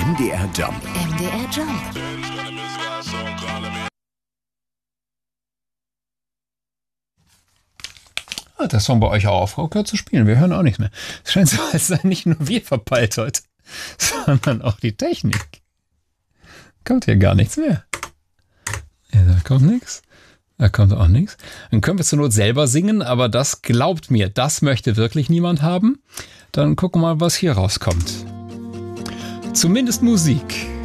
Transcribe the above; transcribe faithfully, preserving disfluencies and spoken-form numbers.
M D R Jump. M D R Jump. Hat der Song bei euch auch aufgehört zu spielen? Wir hören auch nichts mehr. Es scheint so, als sei nicht nur wir verpeilt heute, sondern auch die Technik. Kommt hier gar nichts mehr. Ja, da kommt nichts. Da kommt auch nichts. Dann können wir zur Not selber singen, aber das glaubt mir, das möchte wirklich niemand haben. Dann gucken wir mal, was hier rauskommt. Zumindest Musik.